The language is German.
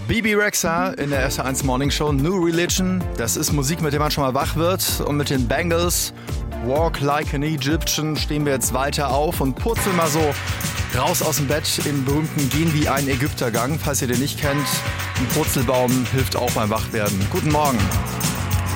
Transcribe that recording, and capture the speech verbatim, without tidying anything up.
Bebe Rexha in der S eins Morning Show, New Religion. Das ist Musik, mit der man schon mal wach wird. Und mit den Bangles, Walk Like an Egyptian, stehen wir jetzt weiter auf und purzeln mal so raus aus dem Bett im berühmten Gehen wie ein Ägyptergang. Falls ihr den nicht kennt, ein Purzelbaum hilft auch beim Wachwerden. Guten Morgen.